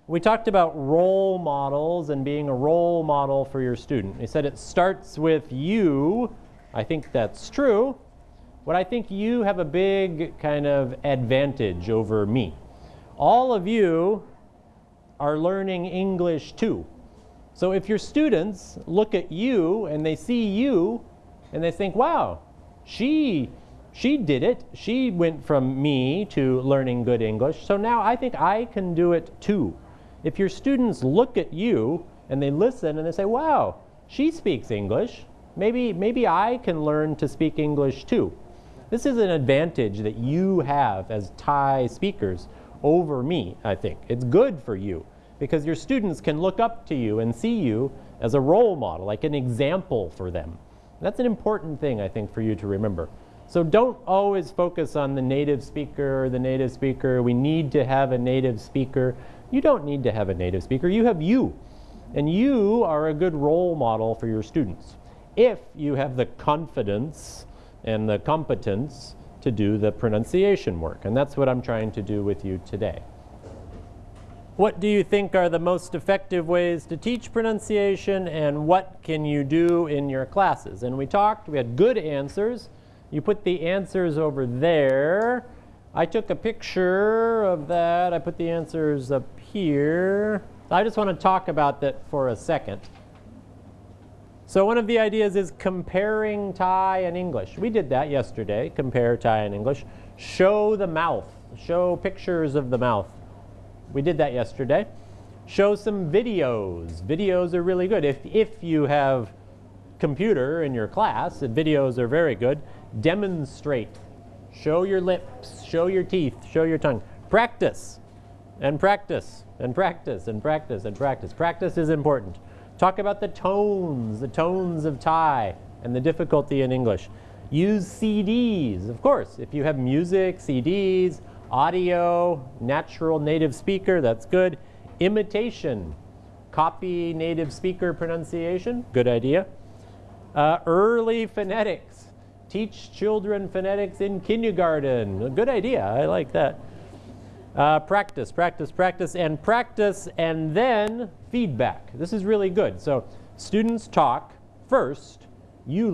We talked about role models and being a role model for your student. We said it starts with you. I think that's true. But I think you have a big kind of advantage over me. All of you are learning English too. So if your students look at you and they see you and they think, wow, she did it. She went from me to learning good English. So now I think I can do it too. If your students look at you and they listen and they say, wow, she speaks English, maybe I can learn to speak English too. This is an advantage that you have as Thai speakers over me, I think. It's good for you because your students can look up to you and see you as a role model, like an example for them. That's an important thing, I think, for you to remember. So don't always focus on the native speaker, we need to have a native speaker. You don't need to have a native speaker, you have you. And you are a good role model for your students if you have the confidence and the competence to do the pronunciation work. And that's what I'm trying to do with you today. What do you think are the most effective ways to teach pronunciation, and what can you do in your classes? And we had good answers. You put the answers over there. I took a picture of that. I put the answers up here. I just want to talk about that for a second. So one of the ideas is comparing Thai and English. We did that yesterday, compare Thai and English. Show the mouth. Show pictures of the mouth. We did that yesterday. Show some videos. Videos are really good. If you have computer in your class, videos are very good. Demonstrate. Show your lips, show your teeth, show your tongue. Practice, and practice, and practice, and practice, and practice. Practice is important. Talk about the tones of Thai and the difficulty in English. Use CDs, of course. If you have music, CDs, audio, natural native speaker, that's good. Imitation, copy native speaker pronunciation, good idea. Early phonetics. Teach children phonetics in kindergarten. A good idea. I like that. Practice, practice, practice, and then feedback. This is really good. So students talk first. You